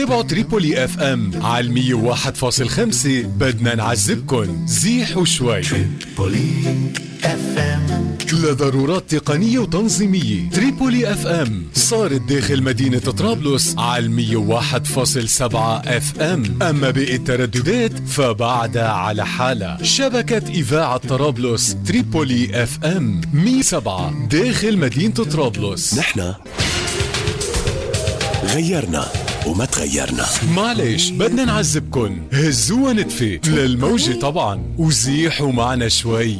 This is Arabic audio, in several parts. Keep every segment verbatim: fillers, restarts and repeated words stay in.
تابعوا تريبولي اف ام على المية وواحد فاصل خمسة. بدنا نعذبكن زيحوا شوي. تريبولي اف ام لضرورات تقنية وتنظيمية. تريبولي اف ام صارت داخل مدينة طرابلس على المية وواحد فاصل سبعة اف ام، اما باقي الترددات فبعدها على حالة. شبكة اذاعة طرابلس تريبولي اف ام مية وسبعة داخل مدينة طرابلس. نحن غيرنا وما تغيرنا. معلش بدنا نعذبكن، هزوها نتفي للموجة طبعا وزيحوا معنا شوي.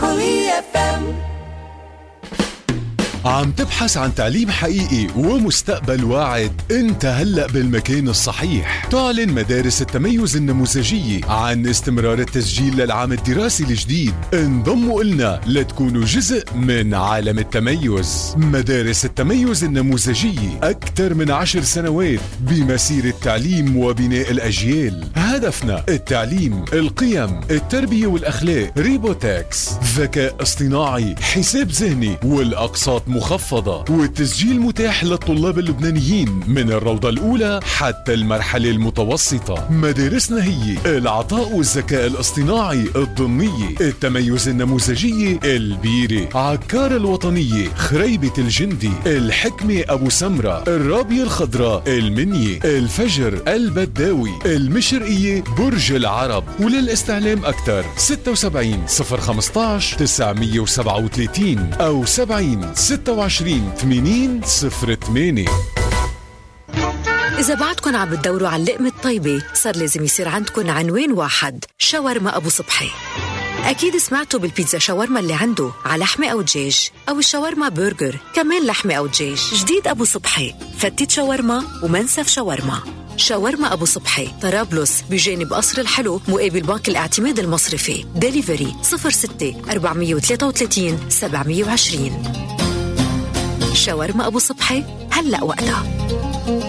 عم تبحث عن تعليم حقيقي ومستقبل واعد؟ انت هلأ بالمكان الصحيح. تعلن مدارس التميز النموذجية عن استمرار التسجيل للعام الدراسي الجديد. انضموا إلنا لتكونوا جزء من عالم التميز. مدارس التميز النموذجية أكثر من عشر سنوات بمسيرة تعليم وبناء الأجيال. هدفنا التعليم، القيم، التربية والأخلاق. ريبوتكس، ذكاء اصطناعي، حساب ذهني، والأقساط مخفضة، والتسجيل متاح للطلاب اللبنانيين من الروضة الأولى حتى المرحلة المتوسطة. مدارسنا هي العطاء والذكاء الاصطناعي الضمنية، التميز النموذجية البيرة، عكار الوطنية خريبة الجندي، الحكمة أبو سمرة، الرابية الخضراء المنية، الفجر البداوي، المشرقية برج العرب. وللاستعلام أكثر ستة وسبعين صفر خمستاش تسعمية وسبعة وثلاثين أو سبعين ستة وعشرين ثمانين صفر ثمانية. إذا بعدكن عم بتدوروا على اللقمة الطيبة صار لازم يصير عندكن عنوان واحد، شاورما أبو صبحي. أكيد سمعتوا بالبيتزا شاورما اللي عنده على لحمة أو دجاج، أو الشاورما برجر كمان لحمة أو دجاج. جديد أبو صبحي، فتة شاورما ومنسف شاورما. شاورما أبو صبحي طرابلس بجانب قصر الحلو مقابل بنك الاعتماد المصرفي. ديليفري صفر ستة أربعمية وثلاثة وثلاثين سبعمية وعشرين. شاورما أبو صبحي هلأ وقتها.